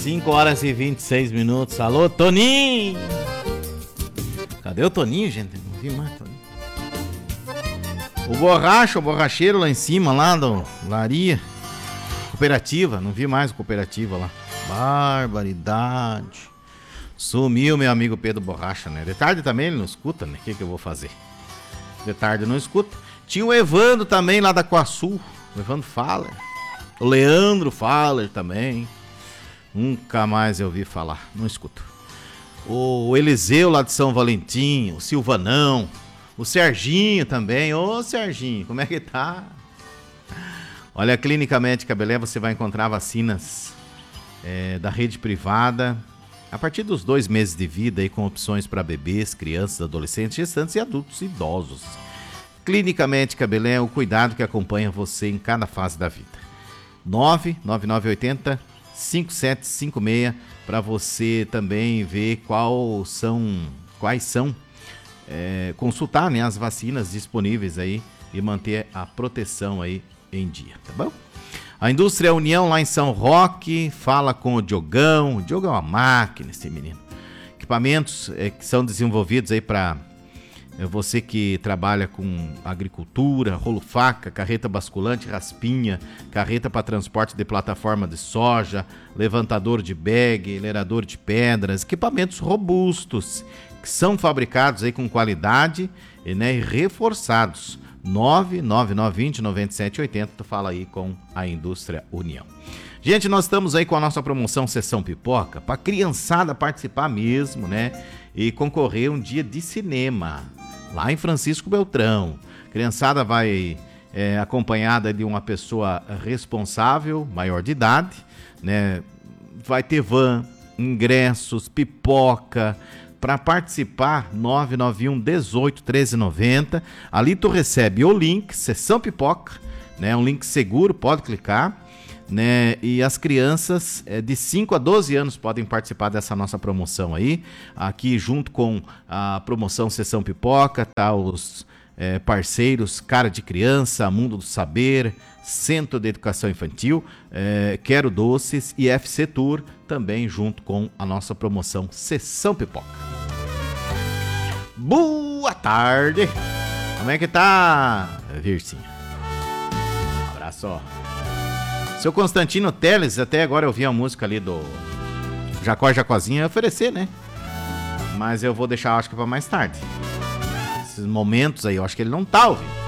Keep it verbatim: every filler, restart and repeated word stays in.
cinco horas e vinte e seis minutos. Alô, Toninho! Cadê o Toninho, gente? Não vi mais Toninho. O borracho, o borracheiro lá em cima, lá do Laria. Cooperativa, não vi mais a cooperativa lá. Barbaridade. Sumiu meu amigo Pedro Borracha, né? De tarde também ele não escuta, né? O que que eu vou fazer? De tarde não escuta. Tinha o Evandro também lá da Coaçu. O Evandro Faller. O Leandro Faller também. Nunca mais eu ouvi falar. Não escuto. O Eliseu lá de São Valentim. O Silvanão. O Serginho também. Ô Serginho, como é que tá? Olha, a Clínica Médica Belém você vai encontrar vacinas é, da rede privada a partir dos dois meses de vida aí, com opções para bebês, crianças, adolescentes, gestantes e adultos idosos. Clínica Médica Belém é o cuidado que acompanha você em cada fase da vida. nove nove nove oito zero cinco sete cinco seis para você também ver qual são, quais são, é, consultar, né, as vacinas disponíveis aí e manter a proteção aí em dia, tá bom? A Indústria União lá em São Roque, fala com o Diogão. O Diogão é uma máquina, esse menino. Equipamentos é, que são desenvolvidos aí para é, você que trabalha com agricultura, rolo faca, carreta basculante, raspinha, carreta para transporte de plataforma de soja, levantador de bag, lerador de pedras, equipamentos robustos que são fabricados aí com qualidade e, né, e reforçados. nove nove nove dois zero nove sete oito zero, tu fala aí com a Indústria União. Gente, nós estamos aí com a nossa promoção Sessão Pipoca, para criançada participar mesmo, né? E concorrer um dia de cinema, lá em Francisco Beltrão. Criançada vai é, acompanhada de uma pessoa responsável, maior de idade, né? Vai ter van, ingressos, pipoca. Para participar, nove nove um dezoito treze noventa. Ali tu recebe o link, Sessão Pipoca, né? Um link seguro, pode clicar, né? E as crianças é, de cinco a doze anos podem participar dessa nossa promoção aí. Aqui junto com a promoção Sessão Pipoca, tá os é, parceiros Cara de Criança, Mundo do Saber, Centro de Educação Infantil, é, Quero Doces e F C Tour, também junto com a nossa promoção Sessão Pipoca. Boa tarde! Como é que tá, Vircinha? Um abraço. Seu Constantino Teles, até agora eu vi a música ali do Jacó Jacozinha oferecer, né? Mas eu vou deixar, acho que pra mais tarde. Esses momentos aí, eu acho que ele não tá ouvindo.